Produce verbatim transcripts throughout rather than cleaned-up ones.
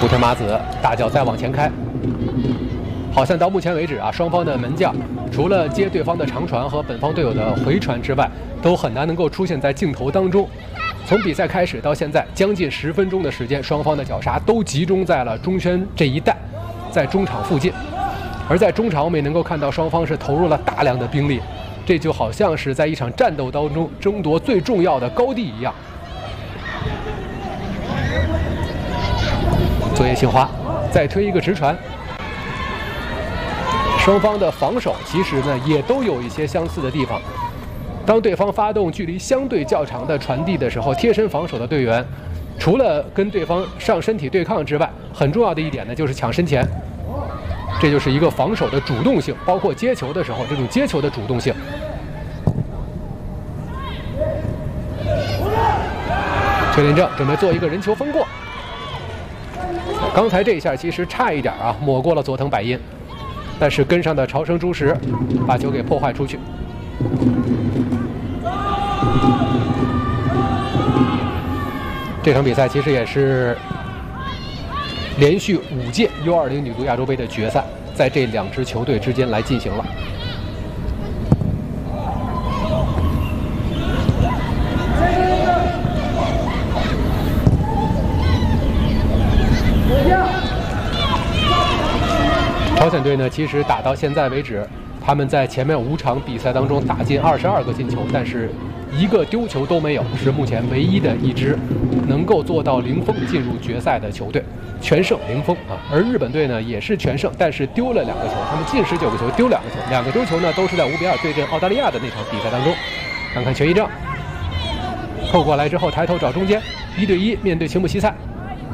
武田麻子大脚再往前开，好像到目前为止啊，双方的门将除了接对方的长传和本方队友的回传之外，都很难能够出现在镜头当中。从比赛开始到现在，将近十分钟的时间，双方的绞杀都集中在了中圈这一带，在中场附近。而在中场，我们也能够看到双方是投入了大量的兵力，这就好像是在一场战斗当中争夺最重要的高地一样。佐野杏花再推一个直传，双方的防守其实呢也都有一些相似的地方。当对方发动距离相对较长的传递的时候，贴身防守的队员除了跟对方上身体对抗之外，很重要的一点呢就是抢身前，这就是一个防守的主动性，包括接球的时候这种接球的主动性。崔连正准备做一个人球封过，刚才这一下其实差一点啊，抹过了佐藤百音，但是跟上的朝生朱实把球给破坏出去。这场比赛其实也是连续五届 U 二十 女足亚洲杯的决赛，在这两支球队之间来进行了。朝鲜队呢，其实打到现在为止，他们在前面五场比赛当中打进二十二个进球，但是一个丢球都没有，是目前唯一的一支能够做到零封进入决赛的球队，全胜零封啊。而日本队呢也是全胜，但是丢了两个球，他们进十九个球，丢两个球，两个丢球呢都是在五比二对阵澳大利亚的那场比赛当中。看看全一正扣过来之后，抬头找中间，一对一面对青木西菜。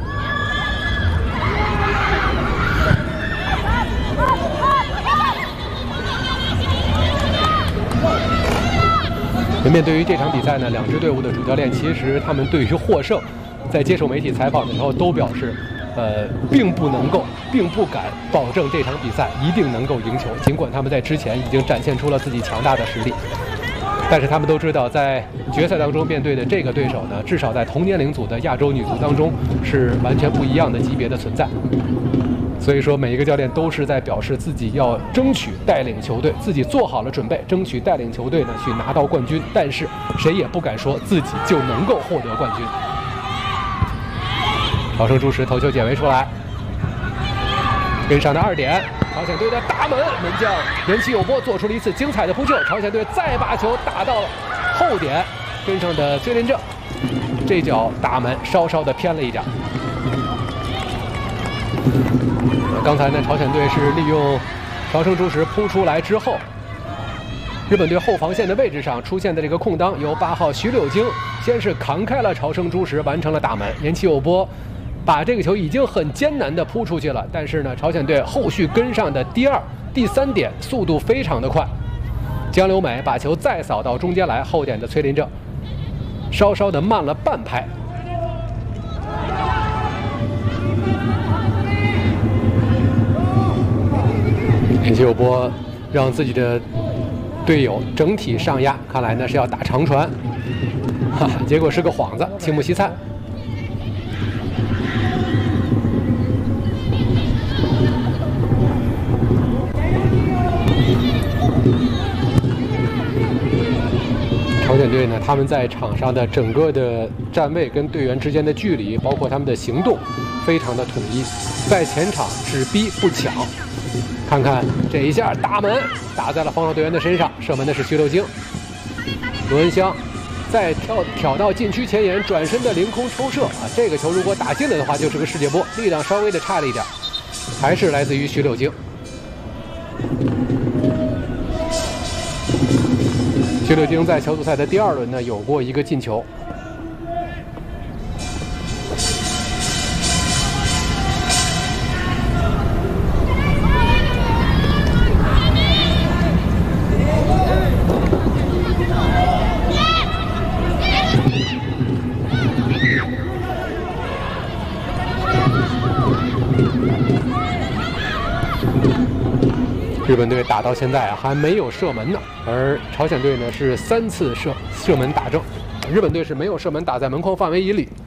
面对于这场比赛呢，两支队伍的主教练其实他们对于获胜，在接受媒体采访的时候都表示，呃，并不能够，并不敢保证这场比赛一定能够赢球。尽管他们在之前已经展现出了自己强大的实力，但是他们都知道，在决赛当中面对的这个对手呢，至少在同年龄组的亚洲女足当中是完全不一样的级别的存在。所以说，每一个教练都是在表示自己要争取带领球队，自己做好了准备，争取带领球队呢去拿到冠军。但是谁也不敢说自己就能够获得冠军。朝生朱实头球解围出来，跟上的二点，朝鲜队的大门门将岩崎友波做出了一次精彩的扑救，朝鲜队再把球打到了后点，跟上的崔连正这脚大门稍稍的偏了一脚。刚才呢，朝鲜队是利用朝生朱实扑出来之后，日本队后防线的位置上出现的这个空当，由八号徐柳京先是扛开了朝生朱实，完成了打门。岩崎友波把这个球已经很艰难的扑出去了，但是呢，朝鲜队后续跟上的第二、第三点速度非常的快。江留美把球再扫到中间来，后点的崔林正稍稍的慢了半拍。岩崎友波让自己的队友整体上压，看来呢是要打长传，哈哈，结果是个幌子。青木西菜朝鲜队呢，他们在场上的整个的站位跟队员之间的距离，包括他们的行动，非常的统一，在前场只逼不抢。看看这一下大门打在了防守队员的身上，射门的是徐柳京。罗恩湘再挑挑到禁区前沿，转身的凌空抽射啊！这个球如果打进了的话，就是个世界波，力量稍微的差了一点，还是来自于徐柳京。徐柳京在小组赛的第二轮呢，有过一个进球。日本队打到现在啊，还没有射门呢，而朝鲜队呢是三次射射门打正，日本队是没有射门打在门框范围以里。